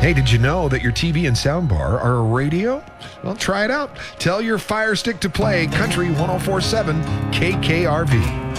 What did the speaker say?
Hey, did you know that your TV and soundbar are a radio? Well, try it out. Tell your Fire Stick to play Country 104.7 KKRV.